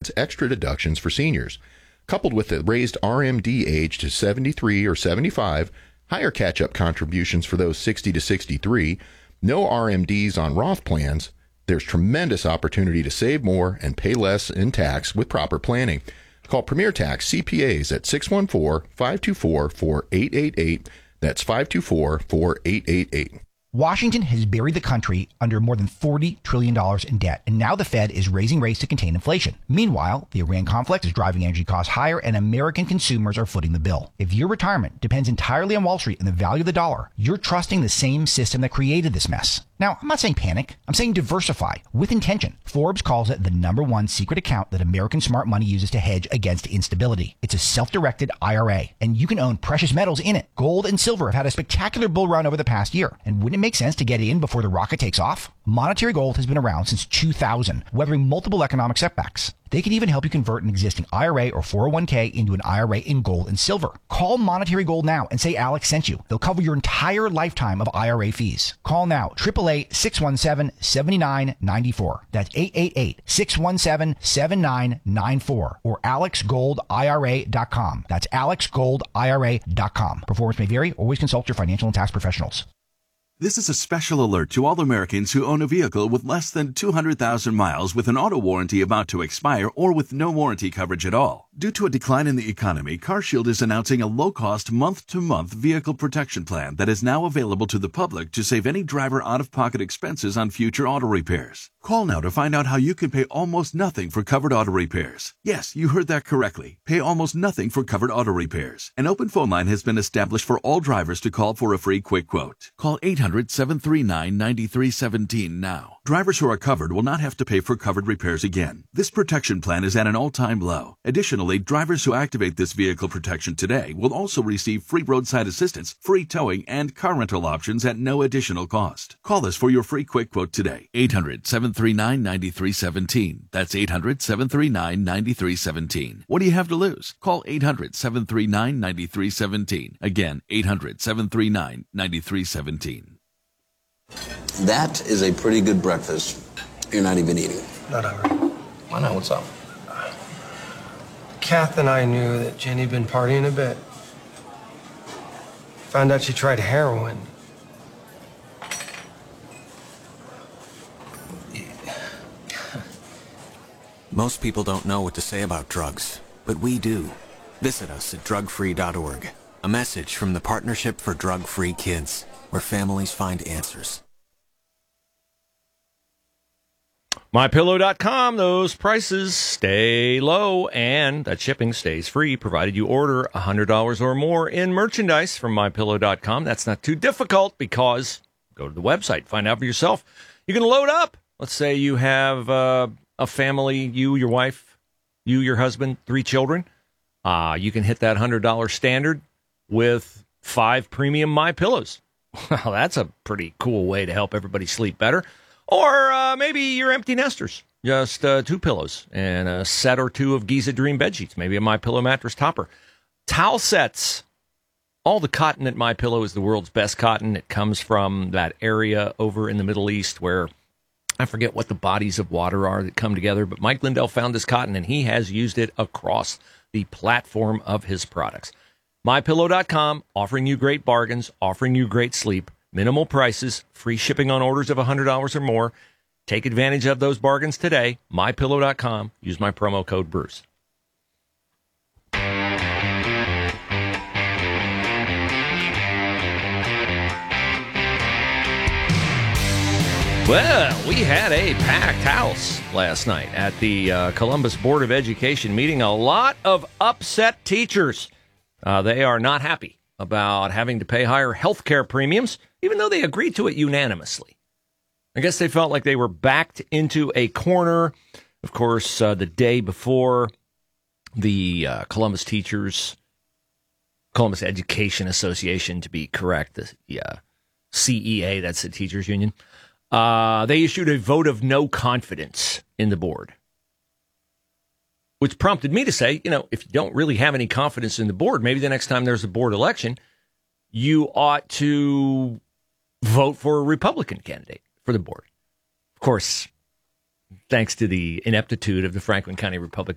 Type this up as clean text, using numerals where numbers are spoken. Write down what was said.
includes extra deductions for seniors. Coupled with the raised RMD age to 73 or 75, higher catch-up contributions for those 60 to 63, no RMDs on Roth plans, there's tremendous opportunity to save more and pay less in tax with proper planning. Call Premier Tax CPAs at 614-524-4888. That's 524-4888. Washington has buried the country under more than $40 trillion in debt, and now the Fed is raising rates to contain inflation. Meanwhile, the Iran conflict is driving energy costs higher, and American consumers are footing the bill. If your retirement depends entirely on Wall Street and the value of the dollar, you're trusting the same system that created this mess. Now, I'm not saying panic. I'm saying diversify with intention. Forbes calls it the #1 secret account that American smart money uses to hedge against instability. It's a self-directed IRA, and you can own precious metals in it. Gold and silver have had a spectacular bull run over the past year, and wouldn't it make sense to get in before the rocket takes off? Monetary Gold has been around since 2000, weathering multiple economic setbacks. They can even help you convert an existing IRA or 401k into an IRA in gold and silver. Call Monetary Gold now and say Alex sent you. They'll cover your entire lifetime of IRA fees. Call now, 888-617-7994. That's 888-617-7994 or alexgoldira.com. That's alexgoldira.com. Performance may vary. Always consult your financial and tax professionals. This is a special alert to all Americans who own a vehicle with less than 200,000 miles with an auto warranty about to expire or with no warranty coverage at all. Due to a decline in the economy, CarShield is announcing a low-cost month-to-month vehicle protection plan that is now available to the public to save any driver out-of-pocket expenses on future auto repairs. Call now to find out how you can pay almost nothing for covered auto repairs. Yes, you heard that correctly. Pay almost nothing for covered auto repairs. An open phone line has been established for all drivers to call for a free quick quote. Call 800-739-9317 now. Drivers who are covered will not have to pay for covered repairs again. This protection plan is at an all-time low. Additionally, drivers who activate this vehicle protection today will also receive free roadside assistance, free towing, and car rental options at no additional cost. Call us for your free quick quote today. 800-739-9317. That's 800-739-9317. What do you have to lose? Call 800-739-9317. Again, 800-739-9317. That is a pretty good breakfast. You're not even eating. Not hungry. Why not? What's up? Kath and I knew that Jenny'd been partying a bit. Found out she tried heroin. Most people don't know what to say about drugs, but we do. Visit us at drugfree.org. A message from the Partnership for Drug-Free Kids, where families find answers. MyPillow.com, those prices stay low and that shipping stays free, provided you order $100 or more in merchandise from MyPillow.com. That's not too difficult because go to the website, find out for yourself. You can load up. Let's say you have a family, you, your wife, you, your husband, 3 children. You can hit that $100 standard with 5 premium MyPillows. Well, that's a pretty cool way to help everybody sleep better. Or maybe you're empty nesters, just 2 pillows and a set or 2 of Giza Dream bed sheets, maybe a MyPillow mattress topper. Towel sets. All the cotton at MyPillow is the world's best cotton. It comes from that area over in the Middle East where I forget what the bodies of water are that come together, but Mike Lindell found this cotton and he has used it across the platform of his products. MyPillow.com, offering you great bargains, offering you great sleep. Minimal prices, free shipping on orders of $100 or more. Take advantage of those bargains today. MyPillow.com. Use my promo code Bruce. Well, we had a packed house last night at the Columbus Board of Education meeting. A lot of upset teachers. They are not happy about having to pay higher health care premiums, even though they agreed to it unanimously. I guess they felt like they were backed into a corner. Of course, the day before, the Columbus Education Association, to be correct, the CEA, that's the teachers union, they issued a vote of no confidence in the board, which prompted me to say, if you don't really have any confidence in the board, maybe the next time there's a board election, you ought to vote for a Republican candidate for the board. Of course, thanks to the ineptitude of the Franklin County Republican